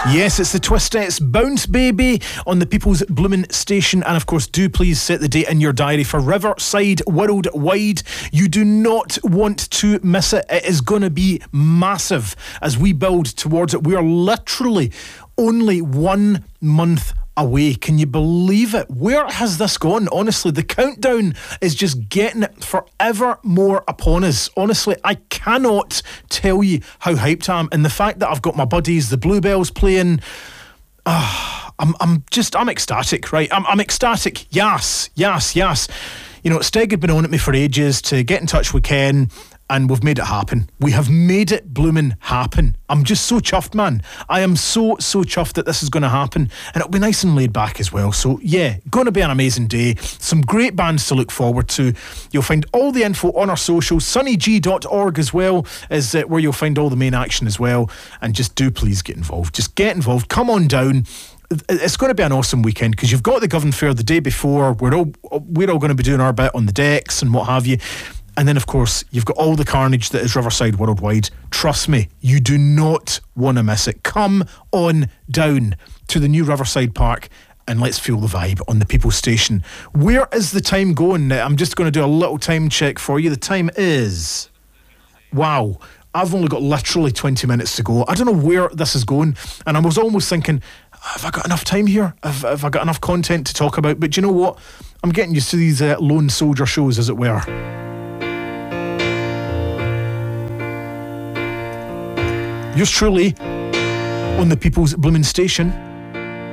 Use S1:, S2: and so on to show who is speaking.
S1: Yes, it's the Twistettes Bounce Baby on the People's Bloomin' Station. And of course, do please set the date in your diary for Riverside Worldwide. You do not want to miss it. It is going to be massive as we build towards it. We are literally only 1 month away. Can you believe it? Where has this gone? Honestly, the countdown is just getting forever more upon us. Honestly, I cannot tell you how hyped I am. And the fact that I've got my buddies, the Bluebells, playing, I'm ecstatic, right? I'm ecstatic. Yes. You know, Steg had been on at me for ages to get in touch with Ken, and we've made it happen. We have made it bloomin' happen. I'm just so chuffed, man. I am so chuffed that this is going to happen. And it'll be nice and laid back as well. So, yeah, going to be an amazing day. Some great bands to look forward to. You'll find all the info on our socials. sunnyg.org as well is where you'll find all the main action as well. And just do please get involved. Just get involved. Come on down. It's going to be an awesome weekend because you've got the Govan Fair the day before. We're all going to be doing our bit on the decks and what have you. And then, of course, you've got all the carnage that is Riverside Worldwide. Trust me, you do not want to miss it. Come on down to the new Riverside Park and let's feel the vibe on the People's Station. Where is the time going? I'm just going to do a little time check for you. The time is... Wow. I've only got literally 20 minutes to go. I don't know where this is going. And I was almost thinking, have I got enough time here? Have I got enough content to talk about? But do you know what? I'm getting used to these lone soldier shows, as it were. Yours truly on the People's Bloomin' Station.